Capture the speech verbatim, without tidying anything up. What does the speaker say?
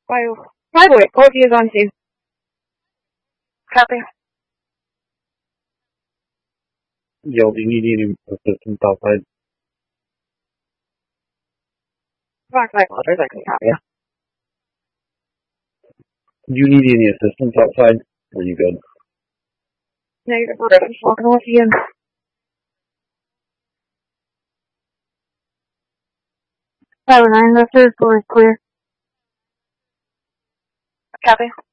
Five. Five away. Cody is on two. Copy. Yo, do you need any assistance outside? Fox five Walters, I can copy. Do you need any assistance outside? Or are you good? Negative. We're just walking with you. Five nine. The third floor is clear. Copy.